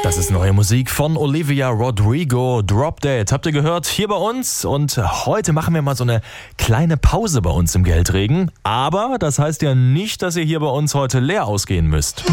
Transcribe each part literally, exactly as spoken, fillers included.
Das ist neue Musik von Olivia Rodrigo, Drop Dead. Habt ihr gehört? Hier bei uns. Und heute machen wir mal so eine kleine Pause bei uns im Geldregen. Aber das heißt ja nicht, dass ihr hier bei uns heute leer ausgehen müsst.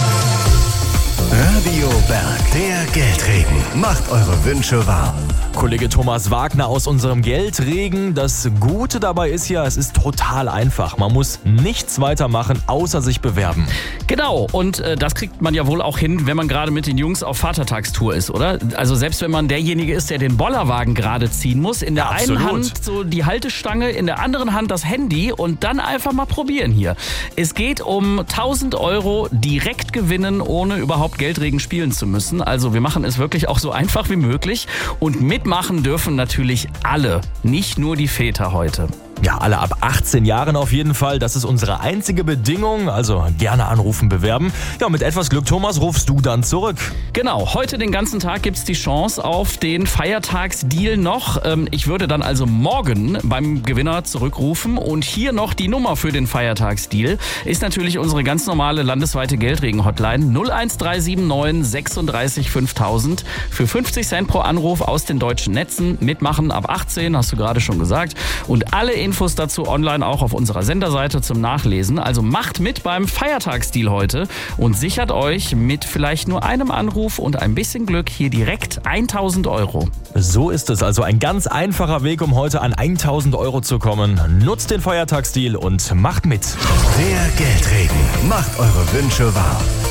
Radio Berg, der Geldregen. Macht eure Wünsche wahr. Kollege Thomas Wagner aus unserem Geldregen. Das Gute dabei ist ja, es ist total einfach. Man muss nichts weitermachen, außer sich bewerben. Genau, und äh, das kriegt man ja wohl auch hin, wenn man gerade mit den Jungs auf Vatertagstour ist, oder? Also selbst wenn man derjenige ist, der den Bollerwagen gerade ziehen muss, in der Ja, einen absolut. Hand so die Haltestange, in der anderen Hand das Handy und dann einfach mal probieren hier. Es geht um tausend Euro direkt gewinnen, ohne überhaupt Geldregen spielen zu müssen. Also wir machen es wirklich auch so einfach wie möglich und mitmachen dürfen natürlich alle, nicht nur die Väter heute. Ja, alle ab achtzehn Jahren auf jeden Fall. Das ist unsere einzige Bedingung. Also gerne anrufen, bewerben. Ja, mit etwas Glück, Thomas, rufst du dann zurück. Genau, heute den ganzen Tag gibt's die Chance auf den Feiertagsdeal noch. Ähm, ich würde dann also morgen beim Gewinner zurückrufen. Und hier noch die Nummer für den Feiertagsdeal ist natürlich unsere ganz normale landesweite Geldregen-Hotline null eins drei sieben neun sechsunddreißig fünftausend für fünfzig Cent pro Anruf aus den deutschen Netzen. Mitmachen ab achtzehn, hast du gerade schon gesagt. Und alle Infos dazu online auch auf unserer Senderseite zum Nachlesen. Also macht mit beim Feiertagsdeal heute und sichert euch mit vielleicht nur einem Anruf und ein bisschen Glück hier direkt tausend Euro. So ist es. Also ein ganz einfacher Weg, um heute an tausend Euro zu kommen. Nutzt den Feiertagsdeal und macht mit. Der Geldregen. Macht eure Wünsche wahr.